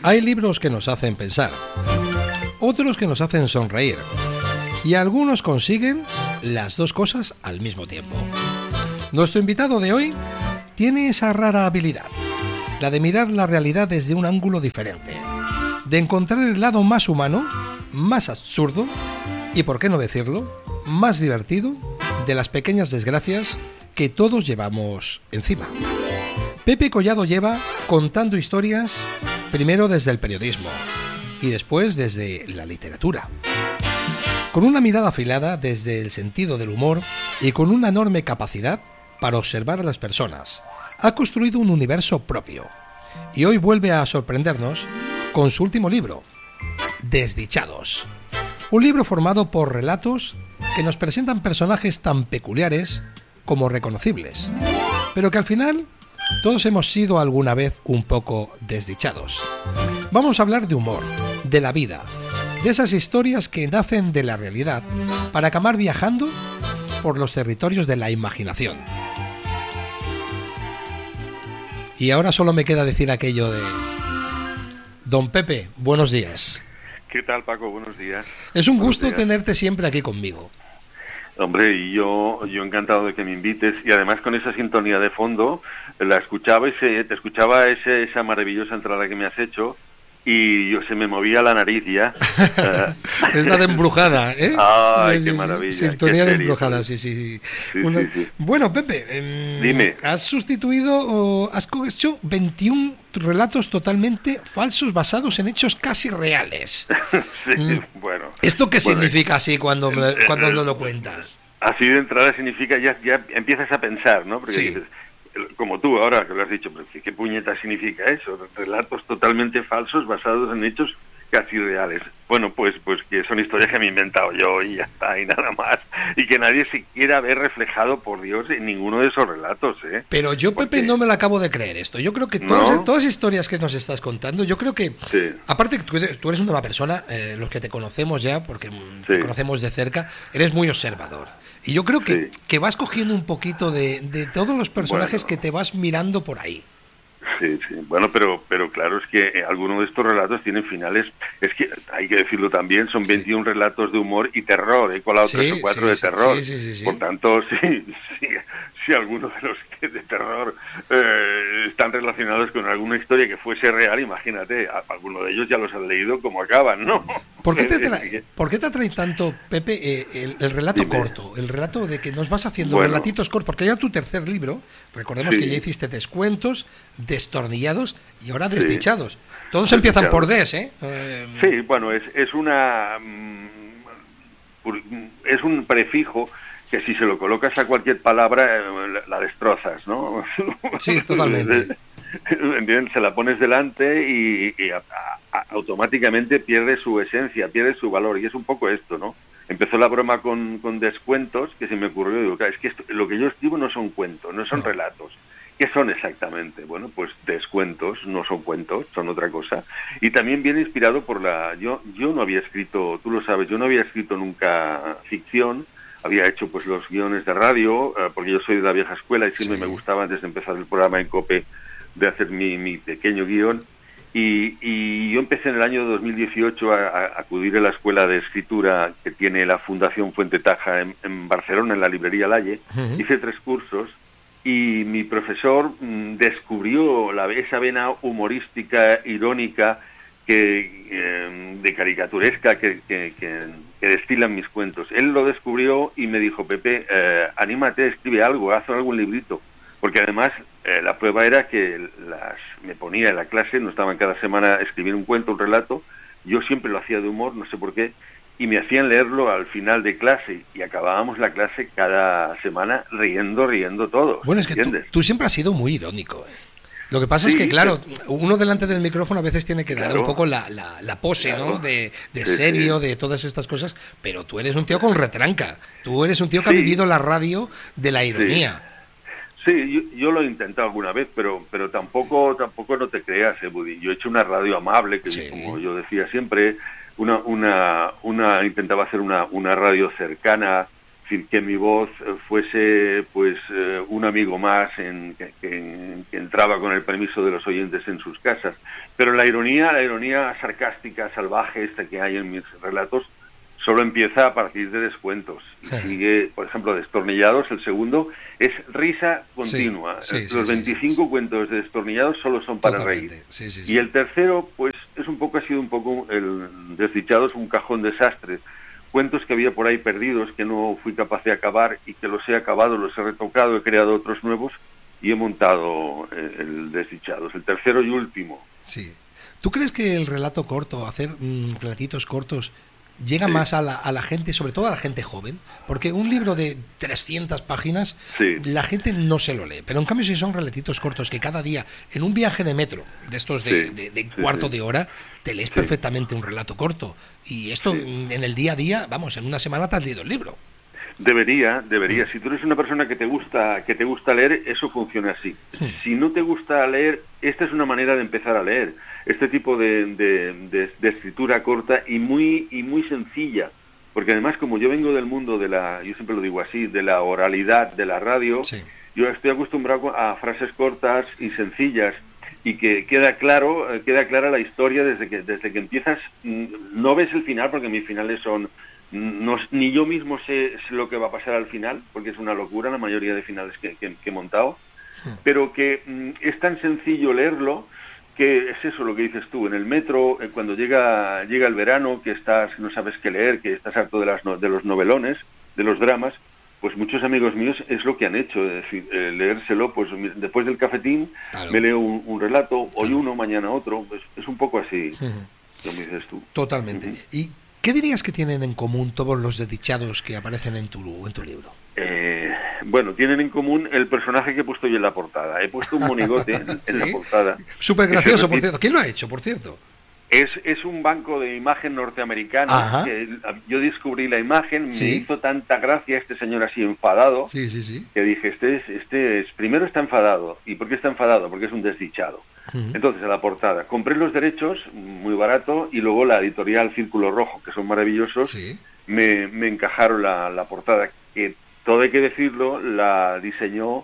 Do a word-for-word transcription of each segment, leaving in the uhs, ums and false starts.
Hay libros que nos hacen pensar, otros que nos hacen sonreír, y algunos consiguen las dos cosas al mismo tiempo. Nuestro invitado de hoy tiene esa rara habilidad, la de mirar la realidad desde un ángulo diferente, de encontrar el lado más humano, más absurdo y, por qué no decirlo, más divertido de las pequeñas desgracias que todos llevamos encima. Pepe Collado lleva contando historias primero desde el periodismo y después desde la literatura. Con una mirada afilada desde el sentido del humor y con una enorme capacidad para observar a las personas, ha construido un universo propio y hoy vuelve a sorprendernos con su último libro, Desdichados. Un libro formado por relatos que nos presentan personajes tan peculiares como reconocibles, pero que al final todos hemos sido alguna vez un poco desdichados. Vamos a hablar de humor, de la vida, de esas historias que nacen de la realidad para acabar viajando por los territorios de la imaginación. Y ahora solo me queda decir aquello de... Don Pepe, buenos días. ¿Qué tal, Paco? Buenos días. Es un buenos gusto días. tenerte siempre aquí conmigo. Hombre, y yo, yo encantado de que me invites, y además con esa sintonía de fondo, la escuchaba y se, te escuchaba ese, esa maravillosa entrada que me has hecho, y yo se me movía la nariz ya. Es la de embrujada, ¿eh? Ay, qué maravilla. Sintonía qué de embrujada, sí, sí. sí, Una... sí, sí. Bueno, Pepe, eh, dime. Has sustituido o has hecho veintiún relatos totalmente falsos basados en hechos casi reales. Sí, mm. bueno. ¿Esto qué bueno, significa así cuando, eh, cuando eh, nos lo cuentas? Así de entrada significa, ya, ya empiezas a pensar, ¿no? Porque sí. dices, como tú ahora que lo has dicho, pero ¿qué, qué puñeta significa eso? Relatos totalmente falsos basados en hechos casi reales. Bueno, pues pues que son historias que me he inventado yo y ya está, y nada más. Y que nadie se quiera ver reflejado, por Dios, en ninguno de esos relatos, ¿eh? Pero yo, Pepe, Porque... no me lo acabo de creer esto. Yo creo que todas, ¿No? todas las historias que nos estás contando, yo creo que... Sí. Aparte que tú, tú eres una nueva persona, eh, los que te conocemos ya, porque sí. te conocemos de cerca, eres muy observador. Y yo creo que, sí. que vas cogiendo un poquito de, de todos los personajes bueno. que te vas mirando por ahí. Sí, sí. Bueno, pero pero claro, es que algunos de estos relatos tienen finales, es que hay que decirlo también, son veintiún sí. relatos de humor y terror, he colado sí, tres o cuatro sí, de sí, terror. Sí, sí, sí, sí. Por tanto, sí, sí, sí, algunos de los que de terror eh, están relacionados con alguna historia que fuese real, imagínate, algunos de ellos ya los han leído como acaban, ¿no? ¿Por qué te, tra- ¿por qué te atrae tanto, Pepe, eh, el, el relato Dime. corto? El relato de que nos vas haciendo bueno, relatitos cortos, porque ya tu tercer libro, recordemos sí. que ya hiciste Descuentos, Destornillados y ahora Sí. Desdichados. Todos Desdichados. empiezan por des, ¿eh? eh sí, bueno, es, es una... es un prefijo que si se lo colocas a cualquier palabra la, la destrozas, ¿no? Sí, totalmente. ¿Entiendes? Se la pones delante y, y a, a, automáticamente pierde su esencia, pierde su valor, y es un poco esto, ¿no? Empezó la broma con, con descuentos, que se me ocurrió, digo, claro, es que esto, lo que yo escribo no son cuentos, no son no. relatos. ¿Qué son exactamente? Bueno, pues descuentos, no son cuentos, son otra cosa. Y también viene inspirado por la... Yo, yo no había escrito, tú lo sabes, yo no había escrito nunca ficción, había hecho pues los guiones de radio, uh, porque yo soy de la vieja escuela y siempre sí. me gustaba antes de empezar el programa en COPE de hacer mi, mi pequeño guión. Y, y yo empecé en el año dos mil dieciocho a, a acudir a la escuela de escritura que tiene la Fundación Fuente Taja en, en Barcelona, en la librería Lalle. Uh-huh. Hice tres cursos y mi profesor mmm, descubrió la, esa vena humorística, irónica, que eh, de caricaturesca que, que, que, que destilan mis cuentos. Él lo descubrió y me dijo, Pepe, eh, anímate, escribe algo, haz algún librito. Porque además eh, la prueba era que las me ponía en la clase, nos daban cada semana a escribir un cuento, un relato, yo siempre lo hacía de humor, no sé por qué, y me hacían leerlo al final de clase, y acabábamos la clase cada semana riendo, riendo todos. Bueno, es que tú, tú siempre has sido muy irónico, ¿eh? Lo que pasa sí, es que, claro, uno delante del micrófono a veces tiene que dar claro, un poco la, la, la pose, claro, ¿no? De, de sí, serio, sí. de todas estas cosas, pero tú eres un tío con retranca. Tú eres un tío que sí. ha vivido la radio de la ironía. Sí, sí yo, yo lo he intentado alguna vez, pero pero tampoco tampoco no te creas, eh, Buddy. Yo he hecho una radio amable, que sí. como yo decía siempre, una una una intentaba hacer una, una radio cercana, decir, que mi voz fuese pues eh, un amigo más en, que, que, que entraba con el permiso de los oyentes en sus casas. Pero la ironía, la ironía sarcástica, salvaje esta que hay en mis relatos, solo empieza a partir de descuentos. Y sigue, por ejemplo, Destornillados, el segundo, es risa continua. Sí, sí, los sí, veinticinco sí, sí. cuentos de Destornillados solo son para Totalmente. reír. Sí, sí, sí. Y el tercero, pues, es un poco, ha sido un poco, el Desdichados, un cajón desastre. Cuentos que había por ahí perdidos, que no fui capaz de acabar, y que los he acabado, los he retocado, he creado otros nuevos, y he montado el Desdichados, el tercero y último. Sí. ¿Tú crees que el relato corto, hacer mmm, relatitos cortos, llega sí. más a la, a la gente, sobre todo a la gente joven? Porque un libro de trescientas páginas, sí. la gente no se lo lee. Pero en cambio, si son relatitos cortos que cada día, en un viaje de metro, de estos de, sí. de, de sí, cuarto sí. de hora, te lees sí. perfectamente un relato corto. Y esto, sí. en el día a día, vamos, en una semana te has leído el libro. Debería, debería. Si tú eres una persona que te gusta, que te gusta leer, eso funciona así. Sí. Si no te gusta leer, esta es una manera de empezar a leer. Este tipo de, de, de, de escritura corta y muy y muy sencilla, porque además como yo vengo del mundo de la, yo siempre lo digo así, de la oralidad de la radio, sí. yo estoy acostumbrado a frases cortas y sencillas y que queda claro, queda clara la historia desde que desde que empiezas. No ves el final porque mis finales son No, ni yo mismo sé, sé lo que va a pasar al final, porque es una locura la mayoría de finales que, que, que he montado, sí. pero que mm, es tan sencillo leerlo, que es eso lo que dices tú, en el metro, eh, cuando llega llega el verano, que estás no sabes qué leer, que estás harto de, las no, de los novelones, de los dramas, pues muchos amigos míos es lo que han hecho, es decir, eh, leérselo, pues después del cafetín, claro. me leo un, un relato, hoy claro. uno, mañana otro, pues, es un poco así, uh-huh. como dices tú. Totalmente. Uh-huh. Y ¿qué dirías que tienen en común todos los desdichados que aparecen en tu, en tu libro? Eh, bueno, tienen en común el personaje que he puesto yo en la portada. He puesto un monigote en, en ¿sí? la portada. Súper gracioso, por cierto. ¿Quién lo ha hecho, por cierto? Es, es un banco de imagen norteamericano. Que yo descubrí la imagen, ¿sí? me hizo tanta gracia este señor así enfadado, sí, sí, sí. que dije, este es, este es, primero está enfadado. ¿Y por qué está enfadado? Porque es un desdichado. Uh-huh. Entonces, a la portada, compré los derechos, muy barato, y luego la editorial Círculo Rojo, que son maravillosos, sí. me, me encajaron la, la portada, que todo hay que decirlo, la diseñó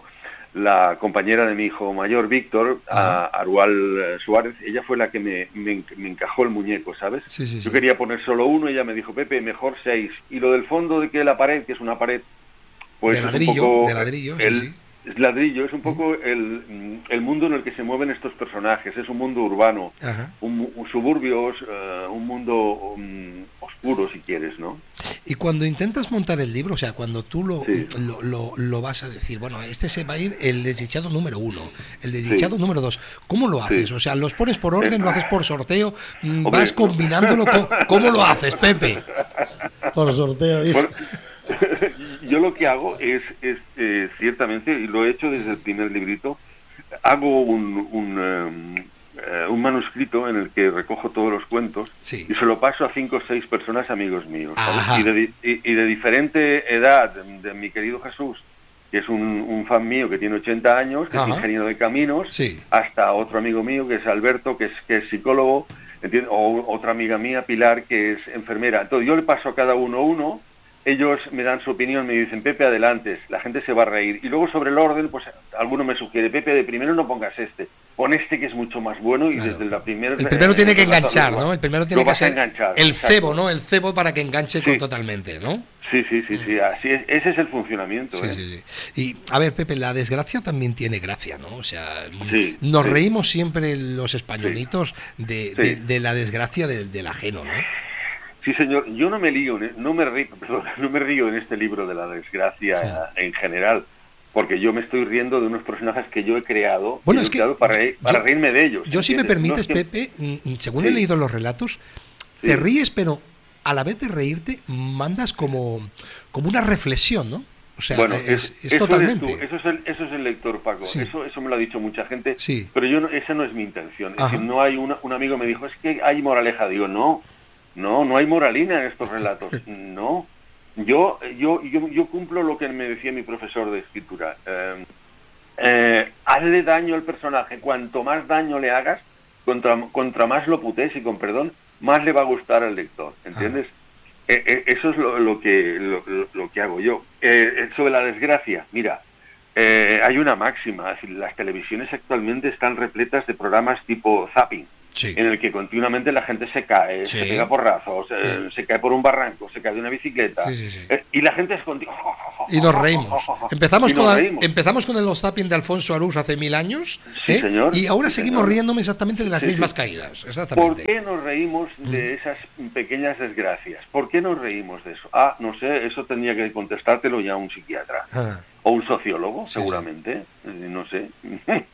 la compañera de mi hijo mayor, Víctor, uh-huh. a Arual Suárez. Ella fue la que me, me, me encajó el muñeco, ¿sabes? Sí, sí, Yo sí. quería poner solo uno, ella me dijo, Pepe, mejor seis. Y lo del fondo de que la pared, que es una pared, pues de ladrillo, es un poco de ladrillo, el, sí, sí. Es ladrillo, es un poco uh-huh. el, el mundo en el que se mueven estos personajes, es un mundo urbano, uh-huh. un, un suburbios, uh, un mundo um, oscuro, si quieres, ¿no? Y cuando intentas montar el libro, o sea, cuando tú lo, sí. lo, lo, lo vas a decir, bueno, este se va a ir el desdichado número uno, el desdichado sí. número dos, ¿cómo lo haces? Sí. O sea, ¿los pones por orden, lo haces por sorteo, Hombre, vas combinándolo? No. ¿Cómo lo haces, Pepe? Por sorteo, dice. Bueno, yo lo que hago es, es eh, ciertamente, y lo he hecho desde el primer librito, hago un, un, um, uh, un manuscrito en el que recojo todos los cuentos sí. y se lo paso a cinco o seis personas amigos míos, ¿sabes? Y, de, y, y de diferente edad, de, de mi querido Jesús, que es un, un fan mío que tiene ochenta años, que Ajá. es ingeniero de caminos, sí. hasta otro amigo mío que es Alberto, que es, que es psicólogo, ¿entiendes? O otra amiga mía, Pilar, que es enfermera. Entonces yo le paso a cada uno uno. Ellos me dan su opinión, me dicen, Pepe, adelante, la gente se va a reír. Y luego sobre el orden, pues alguno me sugiere, Pepe, de primero no pongas este, pon este que es mucho más bueno y claro. desde la primera... El primero eh, tiene que enganchar, ¿no? El primero tiene que ser enganchar, el exacto. cebo, ¿no? El cebo para que enganche sí. con totalmente, ¿no? Sí, sí, sí, sí, así es, ese es el funcionamiento. Sí, ¿eh? sí, sí. Y, a ver, Pepe, la desgracia también tiene gracia, ¿no? O sea, sí, nos sí. reímos siempre los españolitos sí. de, sí. de, de la desgracia de, del ajeno, ¿no? Sí, señor, yo no me lío, no me río, perdón, no me río en este libro de la desgracia sí. en general, porque yo me estoy riendo de unos personajes que yo he creado, bueno, he es que creado para, reír, para yo, reírme de ellos. Yo, si me permites, no, Pepe, según sí. he leído los relatos, sí. te ríes, pero a la vez de reírte mandas como, como una reflexión, ¿no? O sea, bueno, es, es eso totalmente... Tú, eso, es el, eso es el lector, Paco. Sí. Eso, eso me lo ha dicho mucha gente, sí. pero yo no, esa no es mi intención. Es Ajá. decir, no hay una, un amigo me dijo, es que hay moraleja. Digo, no, no, no hay moralina en estos relatos. No. Yo, yo, yo, yo cumplo lo que me decía mi profesor de escritura. Eh, eh, hazle daño al personaje. Cuanto más daño le hagas, contra, contra más lo putés y con perdón, más le va a gustar al lector. ¿Entiendes? Eh, eh, eso es lo, lo que lo, lo que hago yo. Eh, sobre la desgracia, mira, eh, hay una máxima, es decir, las televisiones actualmente están repletas de programas tipo zapping, Sí. en el que continuamente la gente se cae, Sí. se pega porrazos, eh, se cae por un barranco, se cae de una bicicleta, Sí, sí, sí. eh, y la gente es contigo. Y nos reímos. Empezamos, Y nos con, reímos. empezamos con el Los Zapping de Alfonso Arús hace mil años, Sí, ¿eh? señor. Y ahora Sí, seguimos señor. riéndome exactamente de las Sí, mismas sí. caídas. ¿Por Exactamente. qué nos reímos de esas pequeñas desgracias? ¿Por qué nos reímos de eso? Ah, no sé, eso tendría que contestártelo ya un psiquiatra. Ah. O un sociólogo, Sí, seguramente. Eh, No sé.